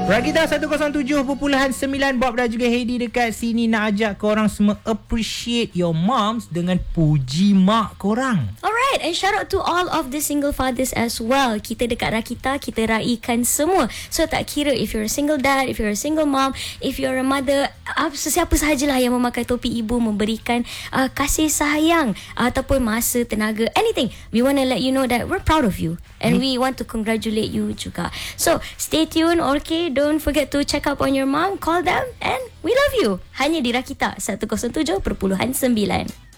Rakita 107.9 Bob dan juga Heidi dekat sini nak ajak korang semua appreciate your moms dengan puji mak korang. Alright, and shout out to all of the single fathers as well. Kita dekat Rakita, kita raikan semua. So tak kira if you're a single dad, if you're a single mom, if you're a mother, sesiapa sahajalah yang memakai topi ibu, memberikan kasih sayang ataupun masa, tenaga, anything. We want to let you know that we're proud of you and we want to congratulate you juga. So stay tuned, okay? Don't forget to check up on your mom, call them, and we love you. Hanya di Rakita 107.9.